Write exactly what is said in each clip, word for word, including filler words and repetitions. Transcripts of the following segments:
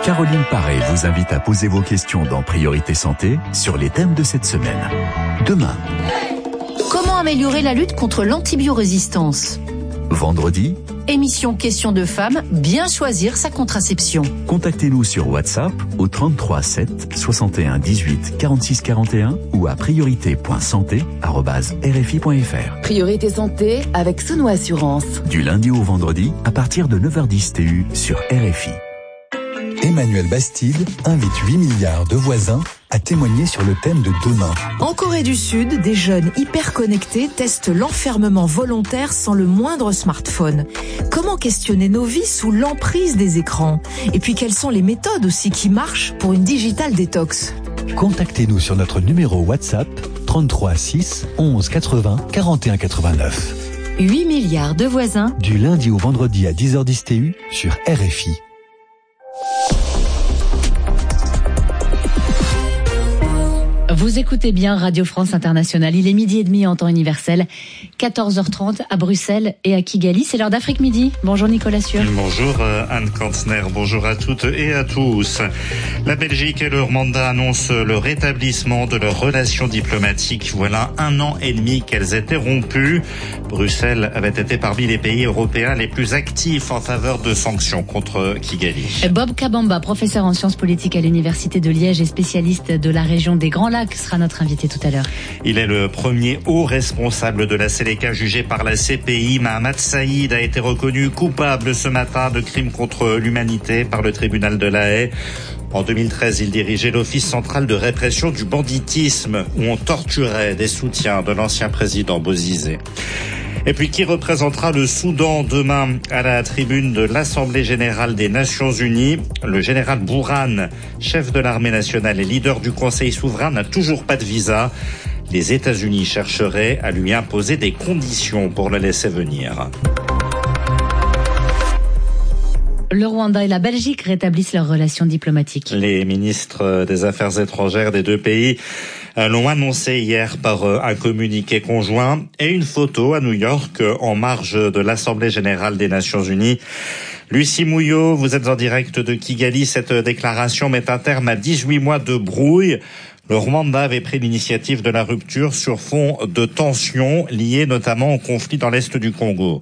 Caroline Paré vous invite à poser vos questions dans Priorité Santé sur les thèmes de cette semaine. Demain. Comment améliorer la lutte contre l'antibiorésistance ? Vendredi. Émission Questions de femmes, bien choisir sa contraception. Contactez-nous sur WhatsApp au trente-trois sept soixante et un dix-huit quarante-six quarante et un ou à priorité point santé arobase r f i point f r. Priorité Santé avec Sono Assurance. Du lundi au vendredi à partir de neuf heures dix T U sur R F I. Emmanuel Bastide invite huit milliards de voisins à témoigner sur le thème de demain. En Corée du Sud, des jeunes hyper connectés testent l'enfermement volontaire sans le moindre smartphone. Comment questionner nos vies sous l'emprise des écrans ? Et puis quelles sont les méthodes aussi qui marchent pour une digital détox ? Contactez-nous sur notre numéro WhatsApp trente-trois six onze quatre-vingts quarante et un quatre-vingt-neuf. huit milliards de voisins. Du lundi au vendredi à dix heures dix T U sur R F I. Vous écoutez bien Radio France Internationale. Il est midi et demi en temps universel, quatorze heures trente à Bruxelles et à Kigali. C'est l'heure d'Afrique Midi. Bonjour Nicolas Sueur. Bonjour Anne Kantner, bonjour à toutes et à tous. La Belgique et le Rwanda annoncent le rétablissement de leurs relations diplomatiques. Voilà un an et demi qu'elles étaient rompues. Bruxelles avait été parmi les pays européens les plus actifs en faveur de sanctions contre Kigali. Bob Kabamba, professeur en sciences politiques à l'Université de Liège et spécialiste de la région des Grands Lacs, sera notre invité tout à l'heure. Il est le premier haut responsable de la Seleka jugé par la C P I. Mahamat Saïd a été reconnu coupable ce matin de crimes contre l'humanité par le tribunal de La Haye. En deux mille treize, il dirigeait l'Office central de répression du banditisme où on torturait des soutiens de l'ancien président Bozizé. Et puis, qui représentera le Soudan demain à la tribune de l'Assemblée générale des Nations unies ? Le général Bourhan, chef de l'armée nationale et leader du Conseil souverain, n'a toujours pas de visa. Les États-Unis chercheraient à lui imposer des conditions pour le laisser venir. Le Rwanda et la Belgique rétablissent leurs relations diplomatiques. Les ministres des Affaires étrangères des deux pays l'ont annoncé hier par un communiqué conjoint et une photo à New York en marge de l'Assemblée générale des Nations unies. Lucie Mouillot, vous êtes en direct de Kigali. Cette déclaration met un terme à dix-huit mois de brouille. Le Rwanda avait pris l'initiative de la rupture sur fond de tensions liées notamment au conflit dans l'est du Congo.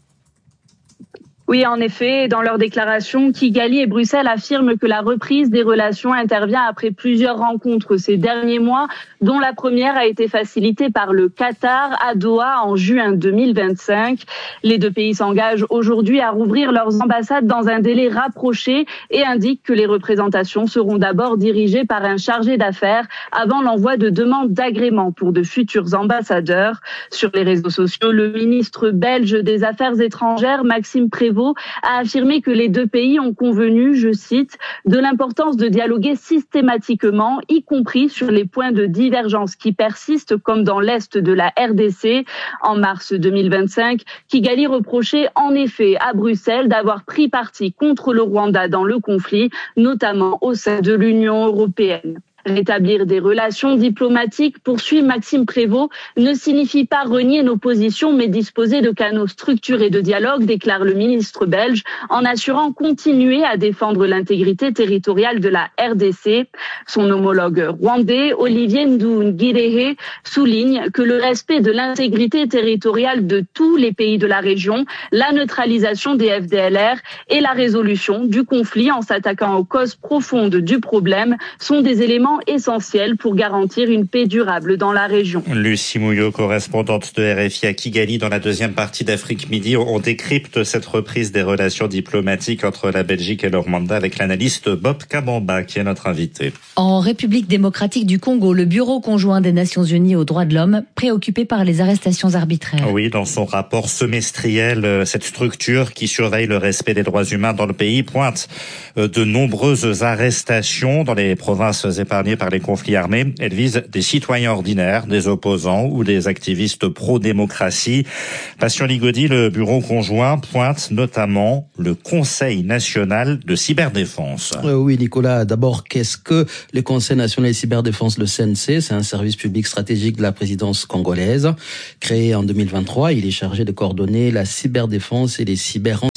Oui, en effet, dans leur déclaration, Kigali et Bruxelles affirment que la reprise des relations intervient après plusieurs rencontres ces derniers mois, dont la première a été facilitée par le Qatar à Doha en juin deux mille vingt-cinq. Les deux pays s'engagent aujourd'hui à rouvrir leurs ambassades dans un délai rapproché et indiquent que les représentations seront d'abord dirigées par un chargé d'affaires avant l'envoi de demandes d'agrément pour de futurs ambassadeurs. Sur les réseaux sociaux, le ministre belge des Affaires étrangères, Maxime Prévost, a affirmé que les deux pays ont convenu, je cite, de l'importance de dialoguer systématiquement, y compris sur les points de divergence qui persistent, comme dans l'est de la R D C. En mars deux mille vingt-cinq, Kigali reprochait en effet à Bruxelles d'avoir pris parti contre le Rwanda dans le conflit, notamment au sein de l'Union européenne. Rétablir des relations diplomatiques, poursuit Maxime Prévost, ne signifie pas renier nos positions, mais disposer de canaux structurés de dialogue, déclare le ministre belge, en assurant continuer à défendre l'intégrité territoriale de la R D C. Son homologue rwandais, Olivier Nduhungirehe, souligne que le respect de l'intégrité territoriale de tous les pays de la région, la neutralisation des F D L R et la résolution du conflit en s'attaquant aux causes profondes du problème sont des éléments essentiel pour garantir une paix durable dans la région. Lucie Mouillot, correspondante de R F I à Kigali, dans la deuxième partie d'Afrique Midi. On décrypte cette reprise des relations diplomatiques entre la Belgique et le Rwanda avec l'analyste Bob Kabamba, qui est notre invité. En République démocratique du Congo, le Bureau conjoint des Nations Unies aux droits de l'homme, préoccupé par les arrestations arbitraires. Oui, dans son rapport semestriel, cette structure qui surveille le respect des droits humains dans le pays pointe de nombreuses arrestations dans les provinces épargnées par les conflits armés. Elle vise des citoyens ordinaires, des opposants ou des activistes pro-démocratie. Passion Ligodi, le bureau conjoint pointe notamment le Conseil national de cyberdéfense. Euh, oui, Nicolas, d'abord, qu'est-ce que le Conseil national de cyberdéfense, le C N C? C'est un service public stratégique de la présidence congolaise. Créé en deux mille vingt-trois, il est chargé de coordonner la cyberdéfense et les cyberrenseignements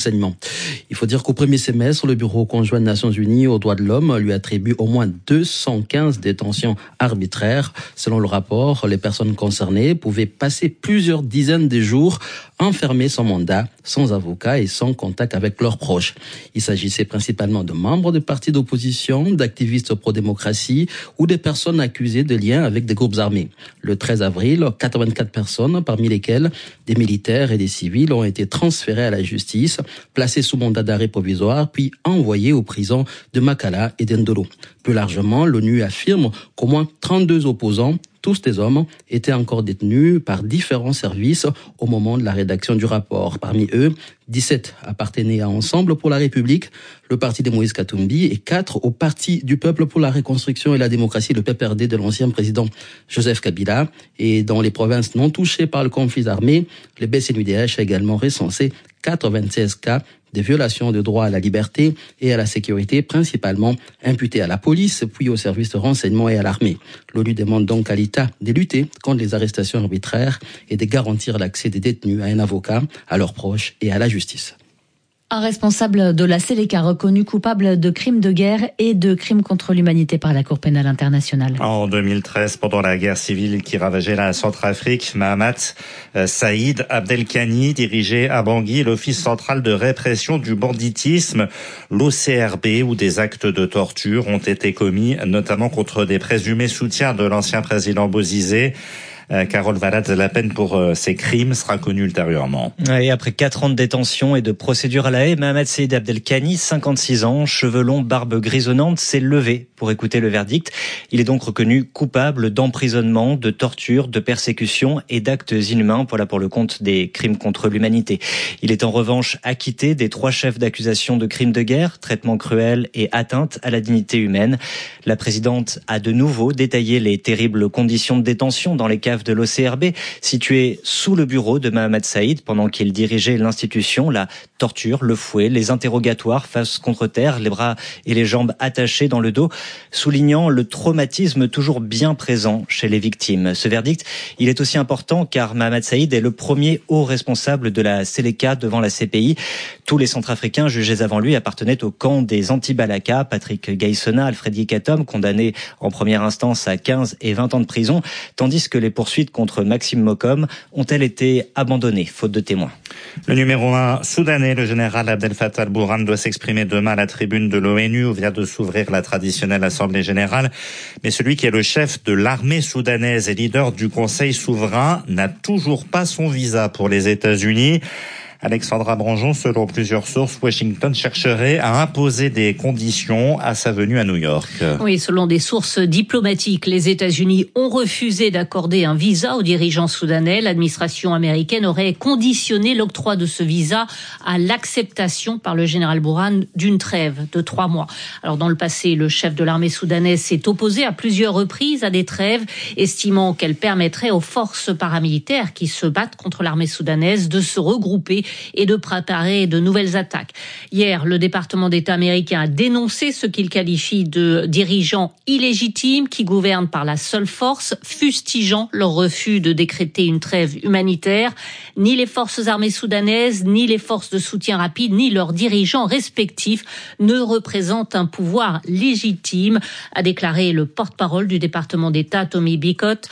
renseignement. Il faut dire qu'au premier semestre, le Bureau conjoint des Nations Unies aux droits de l'homme lui attribue au moins deux cent quinze détentions arbitraires. Selon le rapport, les personnes concernées pouvaient passer plusieurs dizaines de jours enfermés sans mandat, sans avocat et sans contact avec leurs proches. Il s'agissait principalement de membres de partis d'opposition, d'activistes pro-démocratie ou des personnes accusées de liens avec des groupes armés. Le treize avril, quatre-vingt-quatre personnes, parmi lesquelles des militaires et des civils, ont été transférées à la justice, placées sous mandat d'arrêt provisoire, puis envoyées aux prisons de Makala et d'Endolo. Plus largement, l'ONU affirme qu'au moins trente-deux opposants, tous des hommes, étaient encore détenus par différents services au moment de la rédaction du rapport. Parmi eux, dix-sept appartenaient à Ensemble pour la République, le parti de Moïse Katumbi, et quatre au Parti du Peuple pour la Reconstruction et la Démocratie, le P P R D de l'ancien président Joseph Kabila. Et dans les provinces non touchées par le conflit armé, le B C N U D H a également recensé quatre-vingt-seize cas de violations de droit à la liberté et à la sécurité, principalement imputés à la police, puis aux services de renseignement et à l'armée. L'ONU demande donc à l'État de lutter contre les arrestations arbitraires et de garantir l'accès des détenus à un avocat, à leurs proches et à la justice. Un responsable de la Séléka reconnu coupable de crimes de guerre et de crimes contre l'humanité par la Cour pénale internationale. En deux mille treize, pendant la guerre civile qui ravageait la Centrafrique, Mahamat Saïd Abdelkani dirigeait à Bangui l'Office central de répression du banditisme, l'O C R B, où des actes de torture ont été commis, notamment contre des présumés soutiens de l'ancien président Bozizé. Carole Valade, la peine pour ces crimes sera connue ultérieurement. Et après quatre ans de détention et de procédure à la haie, Mahamat Saïd Abdelkani, cinquante-six ans, cheveux longs, barbe grisonnante, s'est levé pour écouter le verdict. Il est donc reconnu coupable d'emprisonnement, de torture, de persécution et d'actes inhumains, voilà pour le compte des crimes contre l'humanité. Il est en revanche acquitté des trois chefs d'accusation de crimes de guerre, traitement cruel et atteinte à la dignité humaine. La présidente a de nouveau détaillé les terribles conditions de détention dans les caves de l'O C R B, situé sous le bureau de Mahamat Saïd pendant qu'il dirigeait l'institution. La torture, le fouet, les interrogatoires face contre terre, les bras et les jambes attachés dans le dos, soulignant le traumatisme toujours bien présent chez les victimes. Ce verdict, il est aussi important car Mahamat Saïd est le premier haut responsable de la Séléka devant la C P I. Tous les Centrafricains jugés avant lui appartenaient au camp des anti-Balaka. Patrick Gaïssona, Alfred Yekatom, condamnés en première instance à quinze et vingt ans de prison, tandis que les poursuites contre Maxime Mokom ont-elles été abandonnées, faute de témoins. Le numéro un soudanais, le général Abdel Fattah al-Burhan, doit s'exprimer demain à la tribune de l'ONU où vient de s'ouvrir la traditionnelle Assemblée générale. Mais celui qui est le chef de l'armée soudanaise et leader du Conseil souverain n'a toujours pas son visa pour les États-Unis. Alexandra Branjon, selon plusieurs sources, Washington chercherait à imposer des conditions à sa venue à New York. Oui, selon des sources diplomatiques, les États-Unis ont refusé d'accorder un visa aux dirigeants soudanais. L'administration américaine aurait conditionné l'octroi de ce visa à l'acceptation par le général Burhan d'une trêve de trois mois. Alors, dans le passé, le chef de l'armée soudanaise s'est opposé à plusieurs reprises à des trêves, estimant qu'elles permettraient aux forces paramilitaires qui se battent contre l'armée soudanaise de se regrouper et de préparer de nouvelles attaques. Hier, le département d'État américain a dénoncé ce qu'il qualifie de dirigeants illégitimes qui gouvernent par la seule force, fustigeant leur refus de décréter une trêve humanitaire. Ni les forces armées soudanaises, ni les forces de soutien rapide, ni leurs dirigeants respectifs ne représentent un pouvoir légitime, a déclaré le porte-parole du département d'État, Tommy Piggott.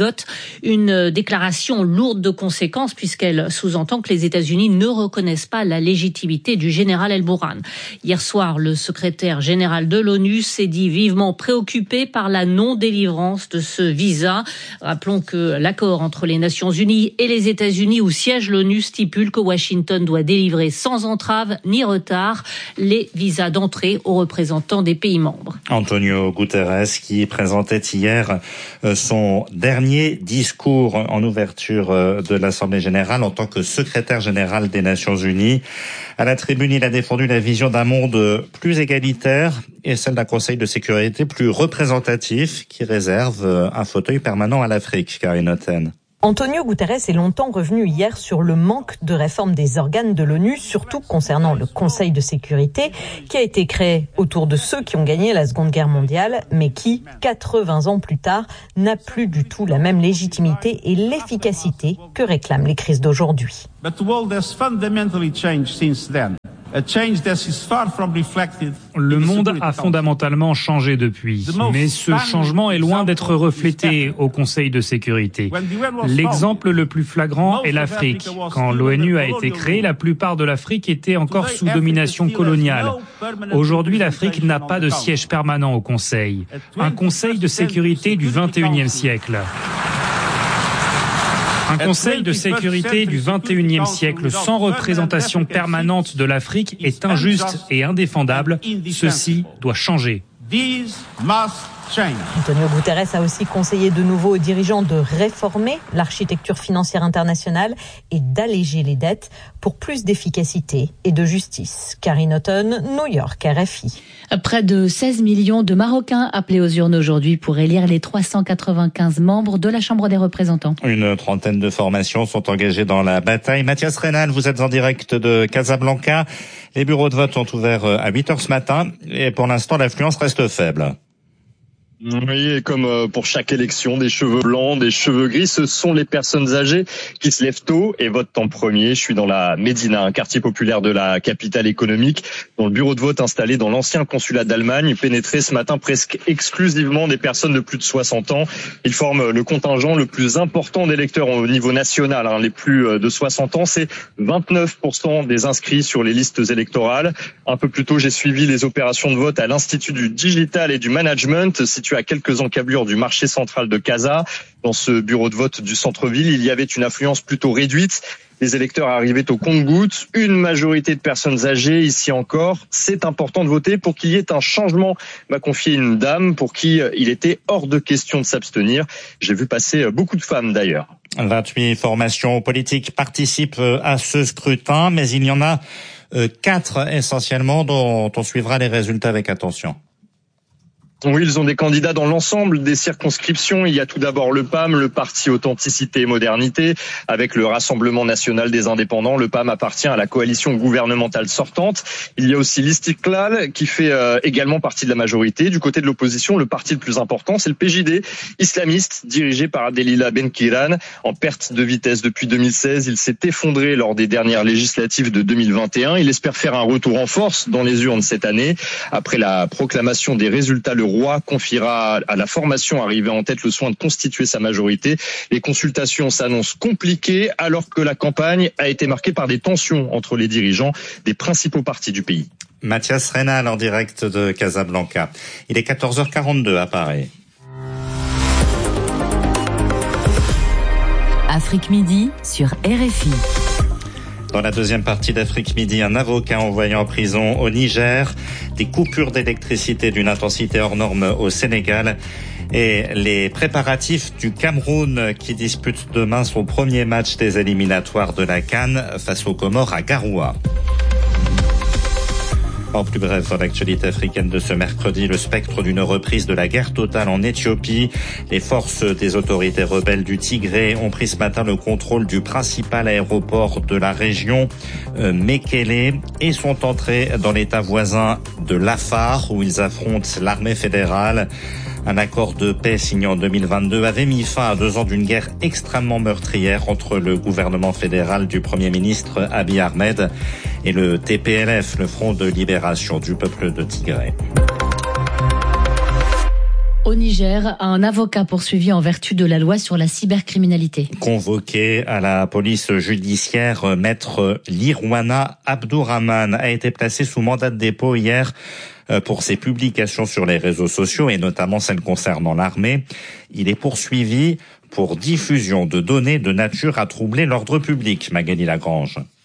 Une déclaration lourde de conséquences puisqu'elle sous-entend que les États-Unis ne reconnaissent pas la légitimité du général El-Burhan. Hier soir, le secrétaire général de l'ONU s'est dit vivement préoccupé par la non-délivrance de ce visa. Rappelons que l'accord entre les Nations Unies et les États-Unis où siège l'ONU stipule que Washington doit délivrer sans entrave ni retard les visas d'entrée aux représentants des pays membres. Antonio Guterres qui présentait hier son dernier discours en ouverture de l'Assemblée générale en tant que secrétaire général des Nations Unies. À la tribune, il a défendu la vision d'un monde plus égalitaire et celle d'un Conseil de sécurité plus représentatif qui réserve un fauteuil permanent à l'Afrique, Karine Otten. Antonio Guterres est longtemps revenu hier sur le manque de réforme des organes de l'ONU, surtout concernant le Conseil de sécurité, qui a été créé autour de ceux qui ont gagné la Seconde Guerre mondiale, mais qui, quatre-vingts ans plus tard, n'a plus du tout la même légitimité et l'efficacité que réclament les crises d'aujourd'hui. But the world has fundamentally changed since then. Le monde a fondamentalement changé depuis, mais ce changement est loin d'être reflété au Conseil de sécurité. L'exemple le plus flagrant est l'Afrique. Quand l'ONU a été créée, la plupart de l'Afrique était encore sous domination coloniale. Aujourd'hui, l'Afrique n'a pas de siège permanent au Conseil. Un Conseil de sécurité du vingt et unième siècle. Un Conseil de sécurité du vingt et unième siècle sans représentation permanente de l'Afrique est injuste et indéfendable. Ceci doit changer. Antonio Guterres a aussi conseillé de nouveau aux dirigeants de réformer l'architecture financière internationale et d'alléger les dettes pour plus d'efficacité et de justice. Karine Houghton, New York, R F I. Près de seize millions de Marocains appelés aux urnes aujourd'hui pour élire les trois cent quatre-vingt-quinze membres de la Chambre des représentants. Une trentaine de formations sont engagées dans la bataille. Mathias Reynal, vous êtes en direct de Casablanca. Les bureaux de vote ont ouvert à huit heures ce matin et pour l'instant l'affluence reste faible. Oui, et comme pour chaque élection, des cheveux blancs, des cheveux gris, ce sont les personnes âgées qui se lèvent tôt et votent en premier. Je suis dans la Médina, un quartier populaire de la capitale économique, dont le bureau de vote installé dans l'ancien consulat d'Allemagne pénétrait ce matin presque exclusivement des personnes de plus de soixante ans. Ils forment le contingent le plus important d'électeurs au niveau national. Hein. Les plus de soixante ans, c'est vingt-neuf pour cent des inscrits sur les listes électorales. Un peu plus tôt, j'ai suivi les opérations de vote à l'Institut du Digital et du Management, situé à quelques encablures du marché central de Casa. Dans ce bureau de vote du centre-ville, il y avait une affluence plutôt réduite. Les électeurs arrivaient au compte-gouttes, une majorité de personnes âgées ici encore. C'est important de voter pour qu'il y ait un changement, m'a confié une dame pour qui il était hors de question de s'abstenir. J'ai vu passer beaucoup de femmes d'ailleurs. vingt-huit formations politiques participent à ce scrutin, mais il y en a quatre essentiellement dont on suivra les résultats avec attention. Oui, ils ont des candidats dans l'ensemble des circonscriptions. Il y a tout d'abord le P A M, le Parti Authenticité et Modernité, avec le Rassemblement National des Indépendants. Le P A M appartient à la coalition gouvernementale sortante. Il y a aussi l'Istiklal, qui fait euh, également partie de la majorité. Du côté de l'opposition, le parti le plus important, c'est le P J D, islamiste, dirigé par Abdelila Benkiran. En perte de vitesse depuis deux mille seize, il s'est effondré lors des dernières législatives de deux mille vingt et un. Il espère faire un retour en force dans les urnes cette année. Après la proclamation des résultats, le roi confiera à la formation arrivée en tête le soin de constituer sa majorité. Les consultations s'annoncent compliquées alors que la campagne a été marquée par des tensions entre les dirigeants des principaux partis du pays. Mathias Reynal en direct de Casablanca. Il est quatorze heures quarante-deux à Paris. Afrique Midi sur R F I. Dans la deuxième partie d'Afrique Midi, un avocat envoyé en prison au Niger, des coupures d'électricité d'une intensité hors norme au Sénégal et les préparatifs du Cameroun qui dispute demain son premier match des éliminatoires de la CAN face aux Comores à Garoua. En plus bref, dans l'actualité africaine de ce mercredi, le spectre d'une reprise de la guerre totale en Éthiopie. Les forces des autorités rebelles du Tigré ont pris ce matin le contrôle du principal aéroport de la région, euh, Mekele, et sont entrés dans l'état voisin de l'Afar, où ils affrontent l'armée fédérale. Un accord de paix signé en deux mille vingt-deux avait mis fin à deux ans d'une guerre extrêmement meurtrière entre le gouvernement fédéral du Premier ministre Abiy Ahmed et le T P L F, le Front de libération du peuple de Tigré. Au Niger, un avocat poursuivi en vertu de la loi sur la cybercriminalité. Convoqué à la police judiciaire, maître Lirwana Abdourahman a été placé sous mandat de dépôt hier pour ses publications sur les réseaux sociaux et notamment celles concernant l'armée. Il est poursuivi pour diffusion de données de nature à troubler l'ordre public, Magali Lagrange.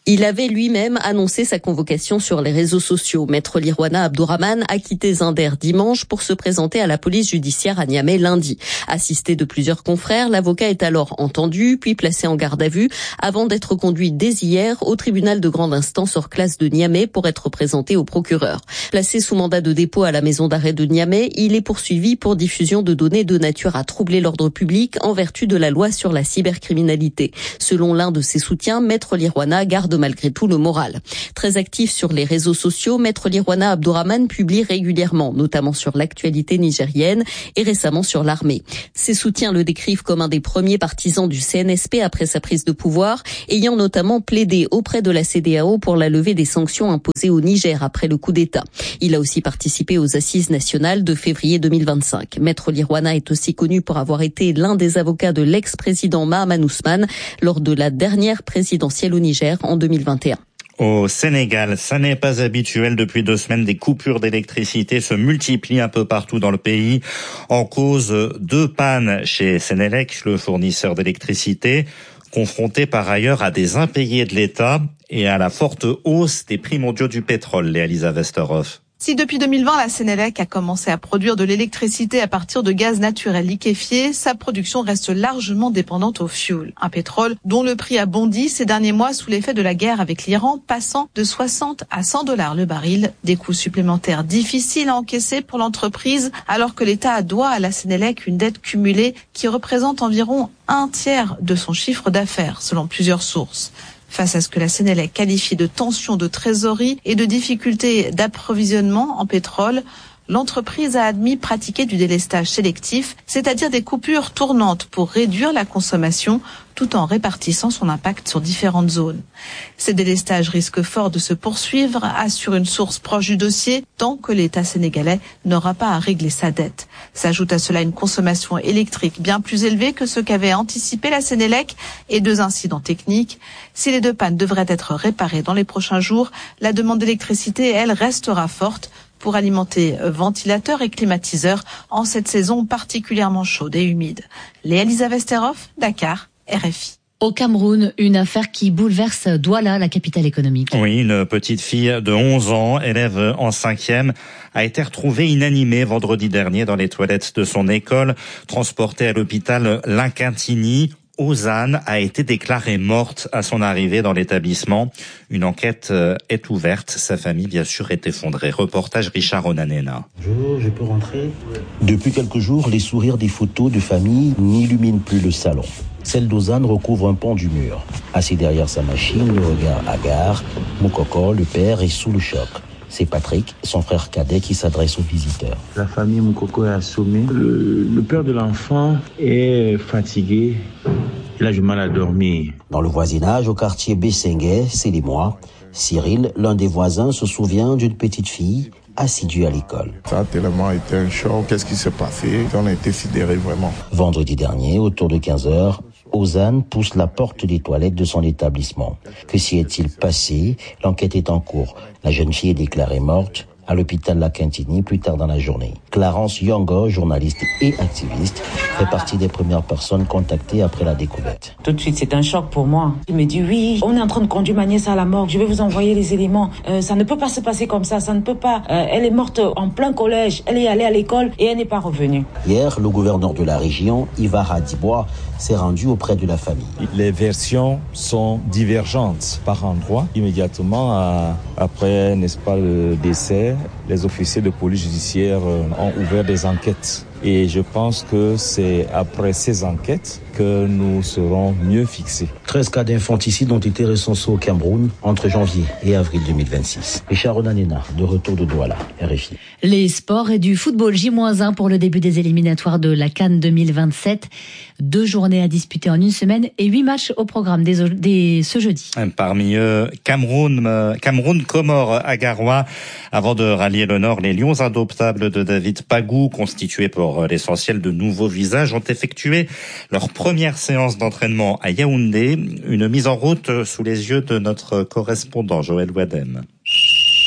Il avait lui-même annoncé sa convocation sur les réseaux sociaux. Maître Lirwana Abdourahmane a quitté Zinder dimanche pour se présenter à la police judiciaire à Niamey lundi. Assisté de plusieurs confrères, l'avocat est alors entendu, puis placé en garde à vue, avant d'être conduit dès hier au tribunal de grande instance hors classe de Niamey pour être présenté au procureur. Placé sous mandat de dépôt à la maison d'arrêt de Niamey, il est poursuivi pour diffusion de données de nature à troubler l'ordre public en vertu de la loi sur la cybercriminalité. Selon l'un de ses soutiens, Maître Lirwana garde malgré tout le moral. Très actif sur les réseaux sociaux, Maître Lirwana Abdourahmane publie régulièrement, notamment sur l'actualité nigérienne et récemment sur l'armée. Ses soutiens le décrivent comme un des premiers partisans du C N S P après sa prise de pouvoir, ayant notamment plaidé auprès de la C E D E A O pour la levée des sanctions imposées au Niger après le coup d'État. Il a aussi participé aux assises nationales de février deux mille vingt-cinq. Maître Lirwana est aussi connu pour avoir été l'un des avocats de l'ex-président Mahaman Ousmane lors de la dernière présidentielle au Niger en deux mille vingt et un. Au Sénégal, ça n'est pas habituel. Depuis deux semaines, des coupures d'électricité se multiplient un peu partout dans le pays. En cause, deux pannes chez Sénélec, le fournisseur d'électricité, confronté par ailleurs à des impayés de l'État et à la forte hausse des prix mondiaux du pétrole. Léa-Lisa Westerhoff. Si depuis deux mille vingt, la Sénélec a commencé à produire de l'électricité à partir de gaz naturel liquéfié, sa production reste largement dépendante au fioul. Un pétrole dont le prix a bondi ces derniers mois sous l'effet de la guerre avec l'Iran, passant de soixante à cent dollars le baril. Des coûts supplémentaires difficiles à encaisser pour l'entreprise, alors que l'État doit à la Sénélec une dette cumulée qui représente environ un tiers de son chiffre d'affaires, selon plusieurs sources. Face à ce que la Sénélec qualifie de tension de trésorerie et de difficultés d'approvisionnement en pétrole, l'entreprise a admis pratiquer du délestage sélectif, c'est-à-dire des coupures tournantes pour réduire la consommation tout en répartissant son impact sur différentes zones. Ces délestages risquent fort de se poursuivre, assure une source proche du dossier, tant que l'État sénégalais n'aura pas à régler sa dette. S'ajoute à cela une consommation électrique bien plus élevée que ce qu'avait anticipé la Sénélec et deux incidents techniques. Si les deux pannes devraient être réparées dans les prochains jours, la demande d'électricité, elle, restera forte pour alimenter ventilateurs et climatiseurs en cette saison particulièrement chaude et humide. Léa-Lisa Westerhoff, Dakar, R F I. Au Cameroun, une affaire qui bouleverse Douala, la capitale économique. Oui, une petite fille de onze ans, élève en cinquième, a été retrouvée inanimée vendredi dernier dans les toilettes de son école, transportée à l'hôpital Linkintini. Ozane a été déclarée morte à son arrivée dans l'établissement. Une enquête est ouverte. Sa famille, bien sûr, est effondrée. Reportage Richard Onanena. Bonjour, je peux rentrer ? Depuis quelques jours, les sourires des photos de famille n'illuminent plus le salon. Celle d'Ozane recouvre un pan du mur. Assis derrière sa machine, le regard hagard, Moukoko, le père, est sous le choc. C'est Patrick, son frère cadet, qui s'adresse aux visiteurs. La famille Moukoko est assommée. Le, le père de l'enfant est fatigué. Il a du mal à dormir. Dans le voisinage, au quartier Bessengue, c'est les mois. Cyril, l'un des voisins, se souvient d'une petite fille assidue à l'école. Ça a tellement été un choc. Qu'est-ce qui s'est passé? On a été sidérés vraiment. Vendredi dernier, autour de quinze heures, Ozane pousse la porte des toilettes de son établissement. Que s'y est-il passé? L'enquête est en cours. La jeune fille est déclarée morte à l'hôpital Linkintini plus tard dans la journée. Clarence Yongo, journaliste et activiste, fait partie des premières personnes contactées après la découverte. Tout de suite, c'est un choc pour moi. Il me dit oui, on est en train de conduire ma nièce à la morgue, je vais vous envoyer les éléments. Euh, ça ne peut pas se passer comme ça, ça ne peut pas. Euh, elle est morte en plein collège, elle est allée à l'école et elle n'est pas revenue. Hier, le gouverneur de la région, Ivar Adibois, s'est rendu auprès de la famille. Les versions sont divergentes par endroits. Immédiatement euh, après, n'est-ce pas, le décès, les officiers de police judiciaire ont ouvert des enquêtes. Et je pense que c'est après ces enquêtes que nous serons mieux fixés. treize cas d'infanticide ont été recensés au Cameroun entre janvier et avril deux mille vingt-six. Richard Onanena, de retour de Douala, R F I. Les sports et du football J moins un pour le début des éliminatoires de la CAN deux mille vingt-sept. Deux journées à disputer en une semaine et huit matchs au programme dès, dès ce jeudi. Parmi eux, Cameroun, Cameroun, Comores, Agarois. Avant de rallier le Nord, les Lions adoptables de David Pagou, constitués pour l'essentiel de nouveaux visages, ont effectué leur première séance d'entraînement à Yaoundé. Une mise en route sous les yeux de notre correspondant Joël Wadem.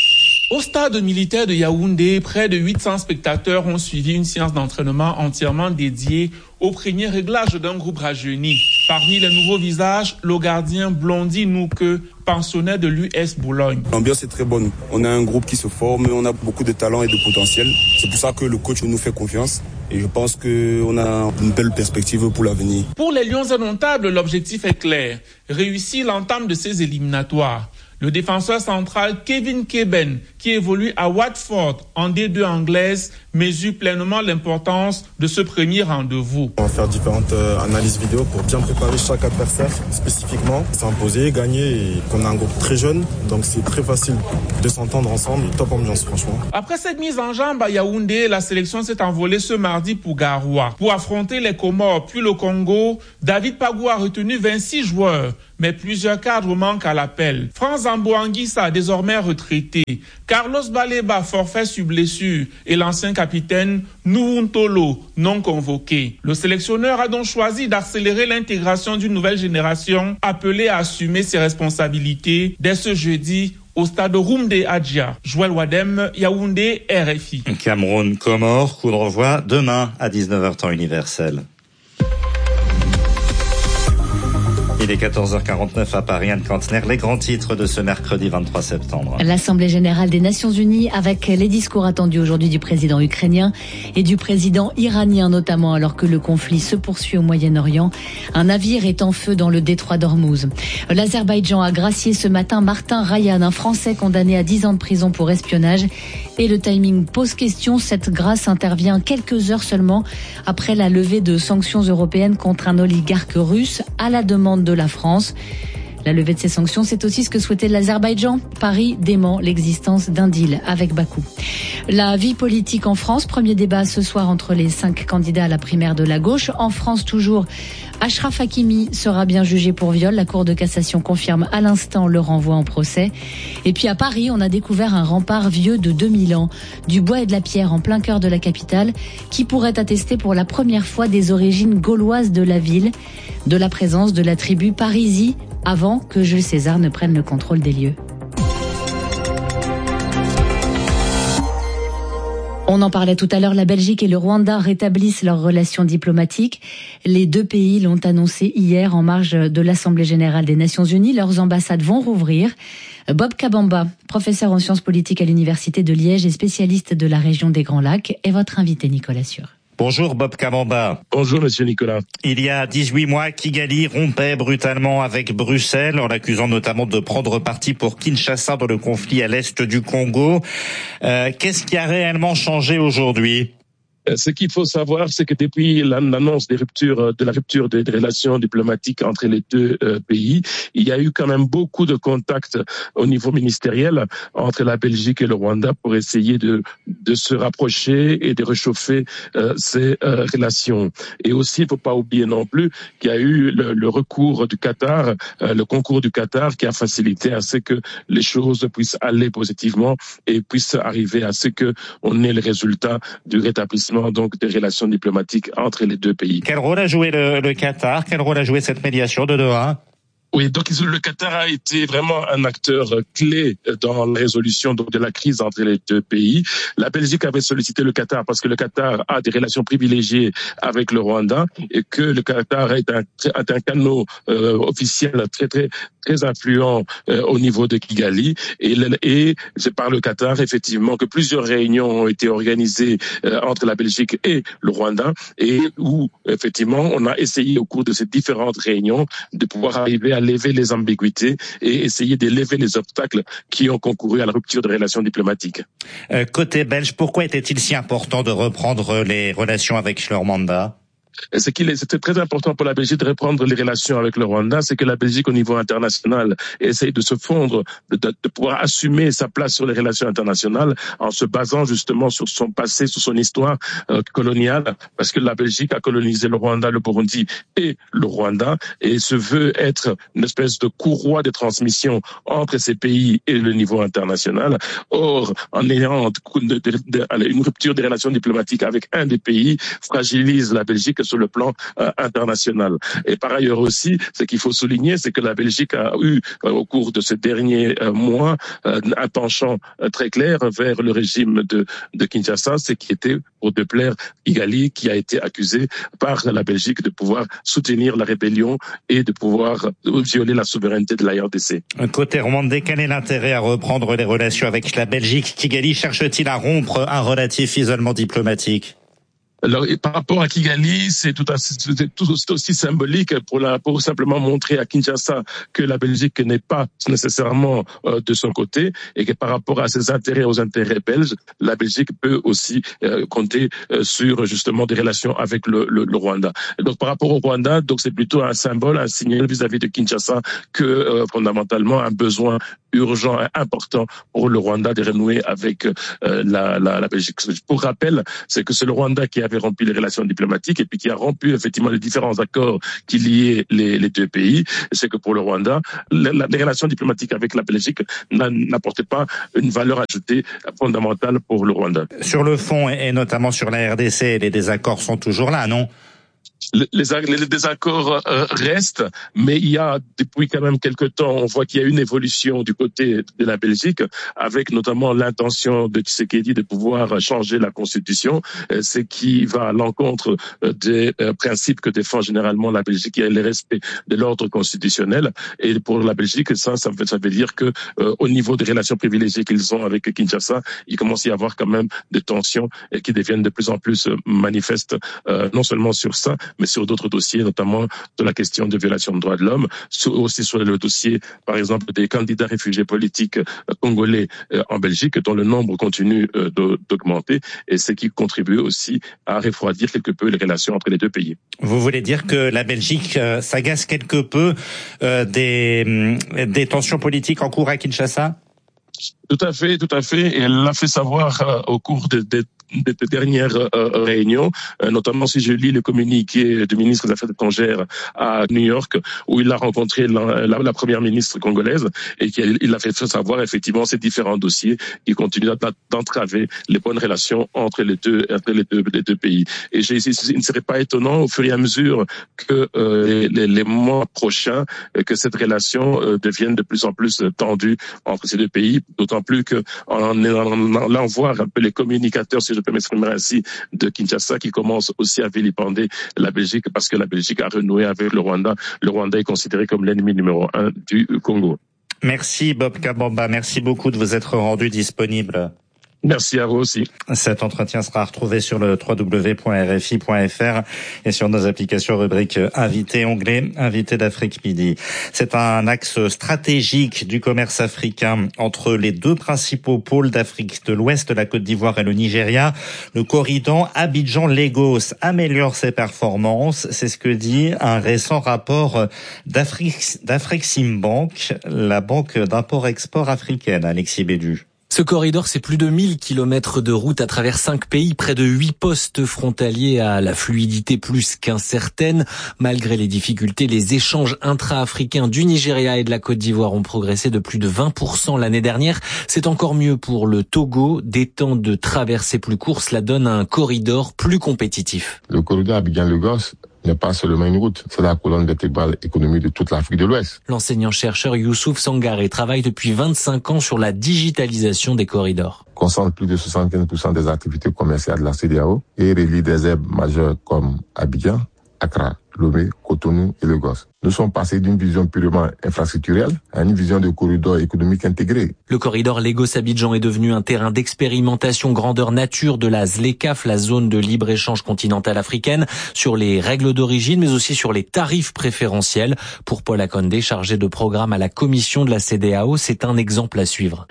Au stade militaire de Yaoundé, près de huit cents spectateurs ont suivi une séance d'entraînement entièrement dédiée au premier réglage d'un groupe rajeuni. Parmi les nouveaux visages, le gardien Blondi Nouke, pensionnaire de l'U S Boulogne. L'ambiance est très bonne. On a un groupe qui se forme, on a beaucoup de talent et de potentiel. C'est pour ça que le coach nous fait confiance. Et je pense qu'on a une belle perspective pour l'avenir. Pour les Lions indomptables, l'objectif est clair. Réussir l'entame de ces éliminatoires. Le défenseur central Kevin Keben, qui évolue à Watford en D deux anglaise, mesure pleinement l'importance de ce premier rendez-vous. On va faire différentes euh, analyses vidéo pour bien préparer chaque adversaire spécifiquement, s'imposer, gagner, et qu'on a un groupe très jeune, donc c'est très facile de s'entendre ensemble. Top ambiance franchement. Après cette mise en jambe à Yaoundé, la sélection s'est envolée ce mardi pour Garoua. Pour affronter les Comores puis le Congo, David Pagou a retenu vingt-six joueurs. Mais plusieurs cadres manquent à l'appel. Franz Zambo-Anguissa, désormais retraité. Carlos Baleba, forfait sur blessure. Et l'ancien capitaine Nuuntolo, non convoqué. Le sélectionneur a donc choisi d'accélérer l'intégration d'une nouvelle génération appelée à assumer ses responsabilités dès ce jeudi au stade Roumdé Adjia. Joël Wadem, Yaoundé, R F I. Cameroun, Comores, coup de renvoi demain à dix-neuf heures temps universel. Il est quatorze heures quarante-neuf à Paris, Anne Kantner. Les grands titres de ce mercredi vingt-trois septembre. L'Assemblée générale des Nations unies avec les discours attendus aujourd'hui du président ukrainien et du président iranien notamment, alors que le conflit se poursuit au Moyen-Orient. Un navire est en feu dans le détroit d'Ormuz. L'Azerbaïdjan a gracié ce matin Martin Rayan, un Français condamné à dix ans de prison pour espionnage. Et le timing pose question. Cette grâce intervient quelques heures seulement après la levée de sanctions européennes contre un oligarque russe à la demande de la France. La levée de ces sanctions, c'est aussi ce que souhaitait l'Azerbaïdjan. Paris dément l'existence d'un deal avec Bakou. La vie politique en France, premier débat ce soir entre les cinq candidats à la primaire de la gauche. En France, toujours, Achraf Hakimi sera bien jugé pour viol. La Cour de cassation confirme à l'instant le renvoi en procès. Et puis à Paris, on a découvert un rempart vieux de deux mille ans, du bois et de la pierre en plein cœur de la capitale, qui pourrait attester pour la première fois des origines gauloises de la ville, de la présence de la tribu Parisie, avant que Jules César ne prenne le contrôle des lieux. On en parlait tout à l'heure, la Belgique et le Rwanda rétablissent leurs relations diplomatiques. Les deux pays l'ont annoncé hier en marge de l'Assemblée générale des Nations unies. Leurs ambassades vont rouvrir. Bob Kabamba, professeur en sciences politiques à l'Université de Liège et spécialiste de la région des Grands Lacs, est votre invité, Nicolas Sûr. Bonjour Bob Kabamba. Bonjour Monsieur Nicolas. Il y a dix-huit mois, Kigali rompait brutalement avec Bruxelles en l'accusant notamment de prendre parti pour Kinshasa dans le conflit à l'est du Congo. Euh, qu'est-ce qui a réellement changé aujourd'hui ? Ce qu'il faut savoir, c'est que depuis l'annonce des ruptures, de la rupture des relations diplomatiques entre les deux euh, pays, il y a eu quand même beaucoup de contacts au niveau ministériel entre la Belgique et le Rwanda pour essayer de, de se rapprocher et de réchauffer euh, ces euh, relations. Et aussi, il ne faut pas oublier non plus qu'il y a eu le, le recours du Qatar, euh, le concours du Qatar qui a facilité à ce que les choses puissent aller positivement et puissent arriver à ce que on ait le résultat du rétablissement donc des relations diplomatiques entre les deux pays. Quel rôle a joué le, le Qatar ? Quel rôle a joué cette médiation de Doha ? Oui, donc le Qatar a été vraiment un acteur clé dans la résolution donc, de la crise entre les deux pays. La Belgique avait sollicité le Qatar parce que le Qatar a des relations privilégiées avec le Rwanda et que le Qatar est un, est un canal euh, officiel très très très influent euh, au niveau de Kigali. Et, et c'est par le Qatar effectivement que plusieurs réunions ont été organisées euh, entre la Belgique et le Rwanda et où effectivement on a essayé au cours de ces différentes réunions de pouvoir arriver à lever les ambiguïtés et essayer de lever les obstacles qui ont concouru à la rupture de relations diplomatiques. Euh, côté belge, pourquoi était-il si important de reprendre les relations avec le Rwanda ? Ce qui est, c'était très important pour la Belgique de reprendre les relations avec le Rwanda, c'est que la Belgique au niveau international essaye de se fondre, de, de pouvoir assumer sa place sur les relations internationales en se basant justement sur son passé, sur son histoire euh, coloniale, parce que la Belgique a colonisé le Rwanda, le Burundi et le Rwanda et se veut être une espèce de courroie de transmission entre ces pays et le niveau international. Or, en ayant de, de, de, une rupture des relations diplomatiques avec un des pays, fragilise la Belgique sur le plan euh, international. Et par ailleurs aussi, ce qu'il faut souligner, c'est que la Belgique a eu, euh, au cours de ces derniers euh, mois, euh, un penchant euh, très clair vers le régime de, de Kinshasa, ce qui était pour de plaire Kigali, qui a été accusé par la Belgique de pouvoir soutenir la rébellion et de pouvoir violer la souveraineté de la R D C. Côté rwandais, quel est l'intérêt à reprendre les relations avec la Belgique? Kigali cherche-t-il à rompre un relatif isolement diplomatique? Alors, par rapport à Kigali, c'est tout, c'est tout aussi symbolique pour, la, pour simplement montrer à Kinshasa que la Belgique n'est pas nécessairement euh, de son côté et que par rapport à ses intérêts, aux intérêts belges, la Belgique peut aussi euh, compter euh, sur justement des relations avec le, le, le Rwanda. Et donc, par rapport au Rwanda, donc c'est plutôt un symbole, un signal vis-à-vis de Kinshasa que euh, fondamentalement un besoin urgent et important pour le Rwanda de renouer avec euh, la, la, la Belgique. Pour rappel, c'est que c'est le Rwanda qui avait rompu les relations diplomatiques et puis qui a rompu effectivement les différents accords qui liaient les, les deux pays. C'est que pour le Rwanda, la, la, les relations diplomatiques avec la Belgique n'apportaient pas une valeur ajoutée fondamentale pour le Rwanda. Sur le fond et notamment sur la R D C, les désaccords sont toujours là, non ? Les, les, les désaccords euh, restent, mais il y a depuis quand même quelque temps, on voit qu'il y a une évolution du côté de la Belgique, avec notamment l'intention de Tshisekedi de pouvoir changer la constitution, euh, ce qui va à l'encontre euh, des euh, principes que défend généralement la Belgique, qui est le respect de l'ordre constitutionnel. Et pour la Belgique, ça, ça veut, ça veut dire que euh, au niveau des relations privilégiées qu'ils ont avec Kinshasa, il commence à y avoir quand même des tensions et qui deviennent de plus en plus euh, manifestes, euh, non seulement sur ça, mais sur d'autres dossiers, notamment de la question de violation des droits de l'homme, aussi sur le dossier, par exemple, des candidats réfugiés politiques congolais en Belgique, dont le nombre continue d'augmenter, et ce qui contribue aussi à refroidir quelque peu les relations entre les deux pays. Vous voulez dire que la Belgique euh, s'agace quelque peu euh, des, des tensions politiques en cours à Kinshasa ? Tout à fait, tout à fait. Et elle l'a fait savoir euh, au cours des de, de, de dernières euh, réunions, euh, notamment si je lis le communiqué du ministre des Affaires étrangères à New York, où il a rencontré la, la, la première ministre congolaise et qu'il il a fait savoir effectivement ces différents dossiers qui continuent d'entraver les bonnes relations entre les deux, entre les deux, les deux pays. Et j'ai, il ne serait pas étonnant au fur et à mesure que euh, les, les mois prochains, que cette relation euh, devienne de plus en plus tendue entre ces deux pays, d'autant plus que on, on, on, là on voit un peu les communicateurs, si je peux m'exprimer ainsi, de Kinshasa qui commencent aussi à vilipender la Belgique parce que la Belgique a renoué avec le Rwanda. Le Rwanda est considéré comme l'ennemi numéro un du Congo. Merci Bob Kabamba, merci beaucoup de vous être rendu disponible. Merci à vous aussi. Cet entretien sera retrouvé sur le w w w point r f i point f r et sur nos applications rubrique Invité onglet Invité d'Afrique Midi. C'est un axe stratégique du commerce africain entre les deux principaux pôles d'Afrique de l'Ouest, la Côte d'Ivoire et le Nigeria. Le corridor Abidjan-Lagos améliore ses performances. C'est ce que dit un récent rapport d'Afreximbank, la banque d'import-export africaine. Alexis Bédu. Ce corridor, c'est plus de mille kilomètres de route à travers cinq pays, près de huit postes frontaliers à la fluidité plus qu'incertaine. Malgré les difficultés, les échanges intra-africains du Nigeria et de la Côte d'Ivoire ont progressé de plus de vingt pour cent l'année dernière. C'est encore mieux pour le Togo. Des temps de traversée plus courts, cela donne un corridor plus compétitif. Le corridor Abidjan-Lagos n'est pas seulement une route, c'est la colonne vertébrale économique de toute l'Afrique de l'Ouest. L'enseignant-chercheur Youssouf Sangaré travaille depuis vingt-cinq ans sur la digitalisation des corridors. Concentre plus de soixante-quinze pour cent des activités commerciales de la C E D E A O et relie des hubs majeurs comme Abidjan, Accra, Lomé, Cotonou et Lagos. Nous sommes passés d'une vision purement infrastructurelle à une vision de corridor économique intégré. Le corridor Lagos-Abidjan est devenu un terrain d'expérimentation grandeur nature de la ZLECAf, la zone de libre-échange continentale africaine, sur les règles d'origine, mais aussi sur les tarifs préférentiels. Pour Paul Akondé, chargé de programme à la commission de la C E D E A O, c'est un exemple à suivre.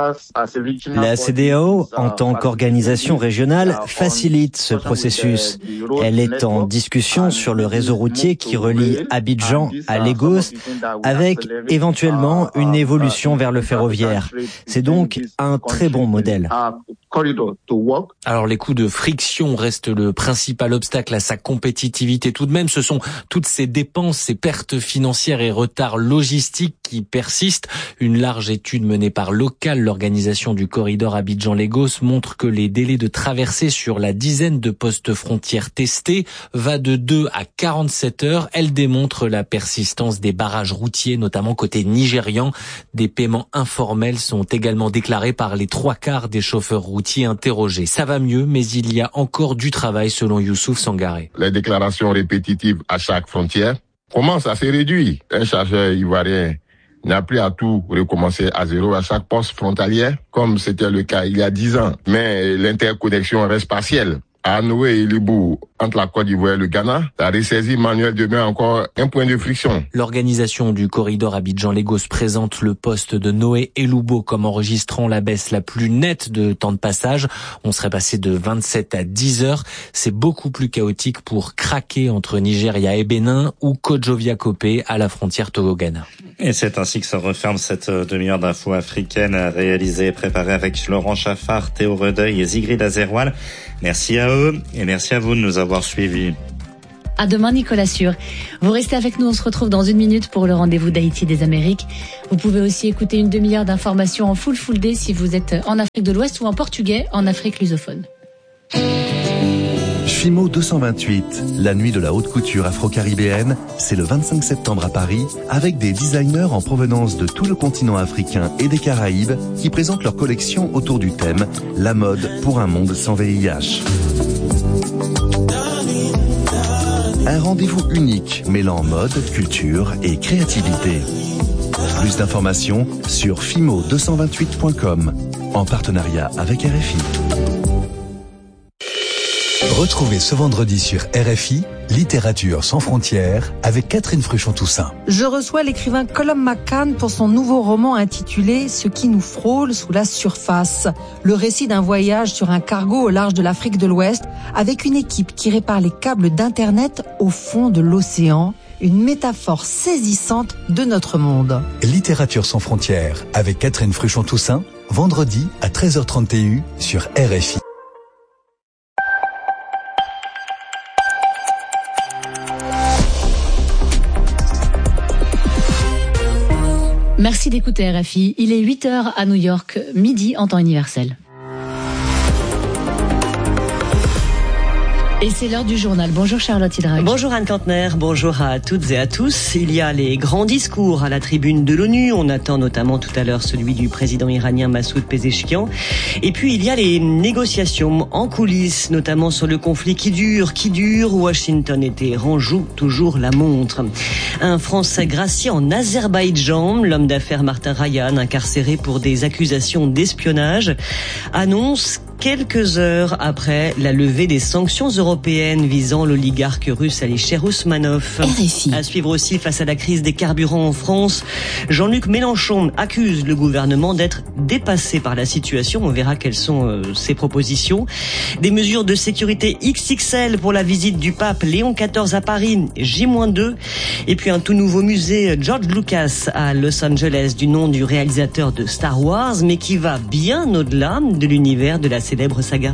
La C E D E A O, en tant qu'organisation régionale, facilite ce processus. Elle est en discussion sur le réseau routier qui relie Abidjan à Lagos, avec éventuellement une évolution vers le ferroviaire. C'est donc un très bon modèle. Alors les coûts de friction restent le principal obstacle à sa compétitivité. Tout de même, ce sont toutes ces dépenses, ces pertes financières et retards logistiques qui persistent. Une large étude menée par Local, l'organisation du corridor Abidjan-Lagos, montre que les délais de traversée sur la dizaine de postes frontières testés va de deux à quarante-sept heures. Elle démontre la persistance des barrages routiers, notamment côté nigérian. Des paiements informels sont également déclarés par les trois quarts des chauffeurs routiers interrogés. Ça va mieux, mais il y a encore du travail selon Youssouf Sangaré. Les déclarations répétitives à chaque frontière commencent à se réduire. Un chargeur ivoirien n'a plus à tout recommencer à zéro à chaque poste frontalier, comme c'était le cas il y a dix ans. Mais l'interconnexion reste partielle. À Anoé et Libou, entre la Côte d'Ivoire et le Ghana, la ressaisie manuelle demeure encore un point de friction. L'organisation du corridor Abidjan-Lagos présente le poste de Noé et Lubo comme enregistrant la baisse la plus nette de temps de passage. On serait passé de vingt-sept à dix heures. C'est beaucoup plus chaotique pour craquer entre Nigeria et Bénin ou Kodjovia-Kopé à la frontière Togo-Ghana. Et c'est ainsi que se referme cette demi-heure d'infos africaines réalisée et préparée avec Laurent Chaffard, Théo Redeuil et Zigrid Azeroual. Merci à eux et merci à vous de nous avoir suivis. À demain, Nicolas Sûr. Vous restez avec nous, on se retrouve dans une minute pour le rendez-vous d'Haïti des Amériques. Vous pouvez aussi écouter une demi-heure d'informations en full full day si vous êtes en Afrique de l'Ouest ou en portugais en Afrique lusophone. Fimo deux cent vingt-huit, la nuit de la haute couture afro-caribéenne, c'est le vingt-cinq septembre à Paris, avec des designers en provenance de tout le continent africain et des Caraïbes qui présentent leur collection autour du thème « La mode pour un monde sans V I H ». Un rendez-vous unique mêlant mode, culture et créativité. Plus d'informations sur fimo deux cent vingt-huit point com, en partenariat avec R F I. Retrouvez ce vendredi sur R F I, Littérature sans frontières, avec Catherine Fruchon-Toussaint. Je reçois l'écrivain Colum McCann pour son nouveau roman intitulé « Ce qui nous frôle sous la surface ». Le récit d'un voyage sur un cargo au large de l'Afrique de l'Ouest avec une équipe qui répare les câbles d'Internet au fond de l'océan. Une métaphore saisissante de notre monde. Littérature sans frontières, avec Catherine Fruchon-Toussaint, vendredi à treize heures trente sur R F I. Merci d'écouter R F I. Il est huit heures à New York, midi en temps universel. Et c'est l'heure du journal. Bonjour Charlotte Hydrac. Bonjour Anne Kantner, bonjour à toutes et à tous. Il y a les grands discours à la tribune de l'ONU. On attend notamment tout à l'heure celui du président iranien Massoud Pezeshkian. Et puis il y a les négociations en coulisses, notamment sur le conflit qui dure, qui dure. Washington et Téhéran jouent toujours la montre. Un Français gracié en Azerbaïdjan, l'homme d'affaires Martin Ryan, incarcéré pour des accusations d'espionnage, annonce quelques heures après la levée des sanctions européennes visant l'oligarque russe Alisher Ousmanov. À suivre aussi face à la crise des carburants en France, Jean-Luc Mélenchon accuse le gouvernement d'être dépassé par la situation. On verra quelles sont euh, ses propositions. Des mesures de sécurité X X L pour la visite du pape Léon quatorze à Paris, J deux. Et puis un tout nouveau musée George Lucas à Los Angeles du nom du réalisateur de Star Wars, mais qui va bien au-delà de l'univers de la célèbre saga.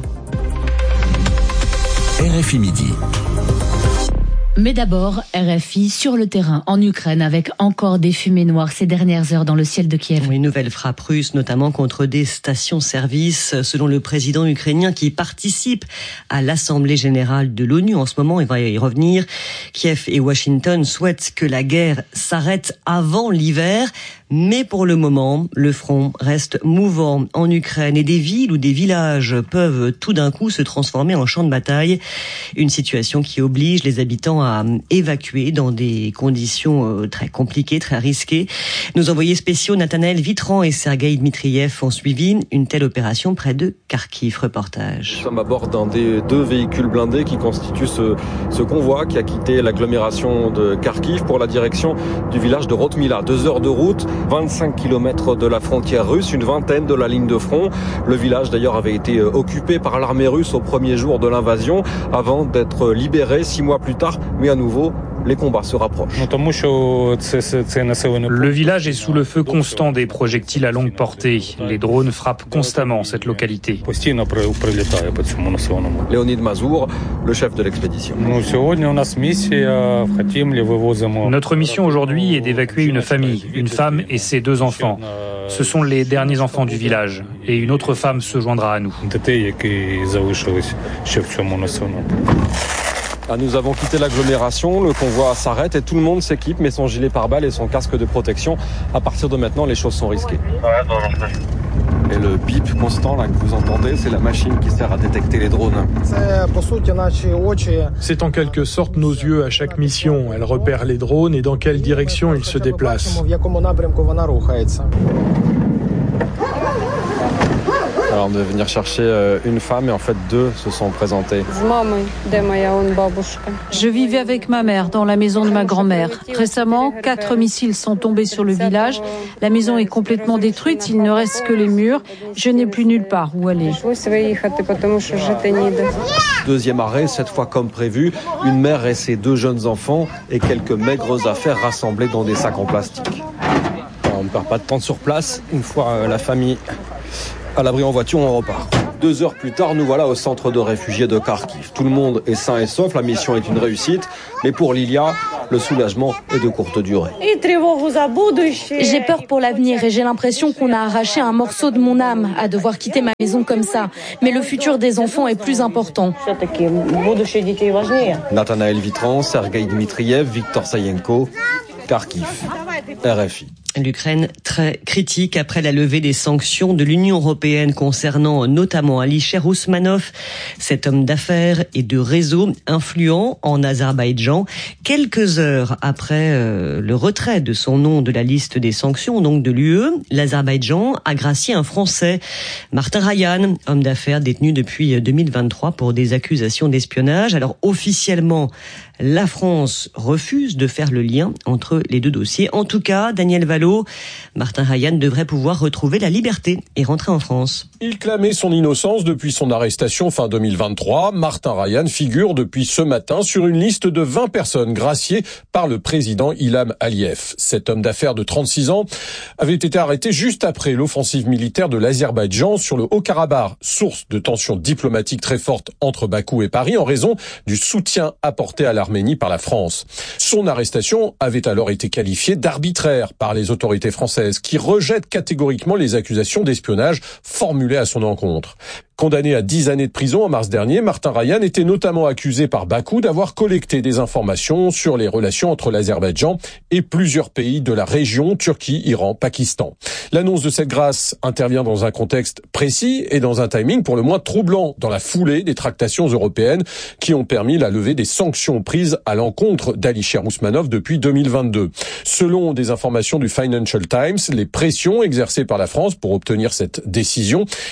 R F I Midi. Mais d'abord, R F I sur le terrain en Ukraine avec encore des fumées noires ces dernières heures dans le ciel de Kiev. Une nouvelle frappe russe, notamment contre des stations-service, selon le président ukrainien qui participe à l'Assemblée générale de l'ONU. En ce moment, il va y revenir. Kiev et Washington souhaitent que la guerre s'arrête avant l'hiver. Mais pour le moment, le front reste mouvant en Ukraine et des villes ou des villages peuvent tout d'un coup se transformer en champ de bataille. Une situation qui oblige les habitants à évacuer dans des conditions très compliquées, très risquées. Nos envoyés spéciaux Nathanaël Vitran et Sergueï Dmitriev ont suivi une telle opération près de Kharkiv. Reportage. Nous sommes à bord d'un des deux véhicules blindés qui constituent ce, ce convoi qui a quitté l'agglomération de Kharkiv pour la direction du village de Rotmila. Deux heures de route. vingt-cinq kilomètres de la frontière russe, une vingtaine de la ligne de front. Le village d'ailleurs avait été occupé par l'armée russe au premier jour de l'invasion avant d'être libéré six mois plus tard, mais à nouveau les combats se rapprochent. Le village est sous le feu constant des projectiles à longue portée. Les drones frappent constamment cette localité. Léonid Mazour, le chef de l'expédition. Notre mission aujourd'hui est d'évacuer une famille, une femme et ses deux enfants. Ce sont les derniers enfants du village. Et une autre femme se joindra à nous. Ah, nous avons quitté l'agglomération, le convoi s'arrête et tout le monde s'équipe, met son gilet pare-balles et son casque de protection. À partir de maintenant, les choses sont risquées. Et le bip constant là que vous entendez, c'est la machine qui sert à détecter les drones. C'est en quelque sorte nos yeux à chaque mission. Elle repère les drones et dans quelle direction ils se déplacent. Alors de venir chercher une femme et en fait deux se sont présentés. Je vivais avec ma mère dans la maison de ma grand-mère. Récemment, quatre missiles sont tombés sur le village. La maison est complètement détruite, il ne reste que les murs. Je n'ai plus nulle part où aller. Deuxième arrêt, cette fois comme prévu, une mère et ses deux jeunes enfants et quelques maigres affaires rassemblées dans des sacs en plastique. Alors, on ne perd pas de temps sur place. Une fois la famille à l'abri en voiture, on repart. Deux heures plus tard, nous voilà au centre de réfugiés de Kharkiv. Tout le monde est sain et sauf, la mission est une réussite. Mais pour Lilia, le soulagement est de courte durée. J'ai peur pour l'avenir et j'ai l'impression qu'on a arraché un morceau de mon âme à devoir quitter ma maison comme ça. Mais le futur des enfants est plus important. Nathanaël Vitran, Sergei Dmitriev, Viktor Sayenko, Kharkiv, R F I. L'Ukraine très critique après la levée des sanctions de l'Union européenne concernant notamment Alisher Ousmanov, cet homme d'affaires et de réseau influent en Azerbaïdjan. Quelques heures après euh, le retrait de son nom de la liste des sanctions, donc de l'U E, l'Azerbaïdjan a gracié un Français, Martin Rayan, homme d'affaires détenu depuis deux mille vingt-trois pour des accusations d'espionnage. Alors officiellement, la France refuse de faire le lien entre les deux dossiers. En tout cas, Daniel Vallot, Martin Rayan devrait pouvoir retrouver la liberté et rentrer en France. Il clamait son innocence depuis son arrestation fin deux mille vingt-trois. Martin Rayan figure depuis ce matin sur une liste de vingt personnes graciées par le président Ilham Aliyev. Cet homme d'affaires de trente-six ans avait été arrêté juste après l'offensive militaire de l'Azerbaïdjan sur le Haut-Karabakh, source de tensions diplomatiques très fortes entre Bakou et Paris en raison du soutien apporté à l'Arménie par la France. Son arrestation avait alors été qualifiée d'arbitraire par les autorités françaises qui rejettent catégoriquement les accusations d'espionnage formulées à son encontre. Condamné à dix années de prison en mars dernier, Martin Rayan était notamment accusé par Bakou d'avoir collecté des informations sur les relations entre l'Azerbaïdjan et plusieurs pays de la région, Turquie, Iran, Pakistan. L'annonce de cette grâce intervient dans un contexte précis et dans un timing pour le moins troublant dans la foulée des tractations européennes qui ont permis la levée des sanctions prises à l'encontre d'Alisher Ousmanov depuis deux mille vingt-deux. Selon des informations du Financial Times, les pressions exercées par la France pour obtenir cette décision